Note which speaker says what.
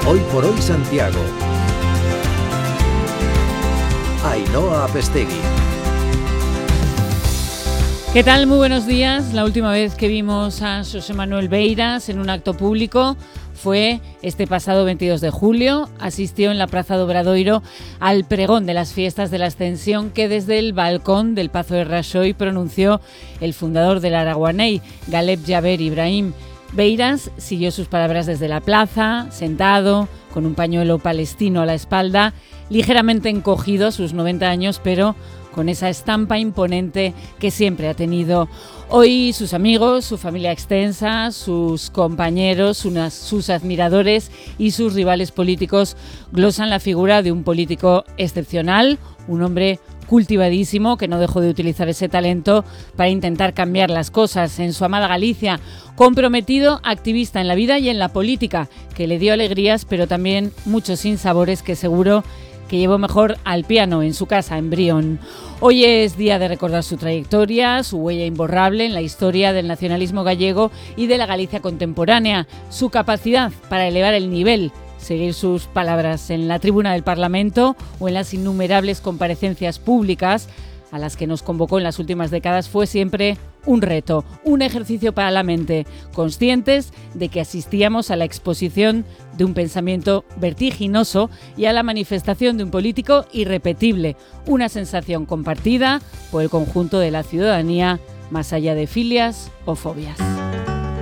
Speaker 1: Hoy por hoy Santiago. Ainhoa Apestegui.
Speaker 2: ¿Qué tal? Muy buenos días. La última vez que vimos a José Manuel Beiras en un acto público fue este pasado 22 de julio. Asistió en la Praza do Obradoiro al pregón de las fiestas de la Ascensión que desde el balcón del Pazo de Raxoi pronunció el fundador del Araguaney, Galeb Jaber Ibrahim. Beiras siguió sus palabras desde la plaza, sentado, con un pañuelo palestino a la espalda, ligeramente encogido a sus 90 años, pero con esa estampa imponente que siempre ha tenido. Hoy sus amigos, su familia extensa, sus compañeros, sus admiradores y sus rivales políticos glosan la figura de un político excepcional, un hombre cultivadísimo que no dejó de utilizar ese talento para intentar cambiar las cosas en su amada Galicia, comprometido, activista en la vida y en la política, que le dio alegrías pero también muchos sinsabores que seguro que llevó mejor al piano en su casa en Brión. Hoy es día de recordar su trayectoria, su huella imborrable en la historia del nacionalismo gallego y de la Galicia contemporánea, su capacidad para elevar el nivel, seguir sus palabras en la tribuna del Parlamento o en las innumerables comparecencias públicas a las que nos convocó en las últimas décadas fue siempre un reto, un ejercicio para la mente, conscientes de que asistíamos a la exposición de un pensamiento vertiginoso y a la manifestación de un político irrepetible, una sensación compartida por el conjunto de la ciudadanía, más allá de filias o fobias.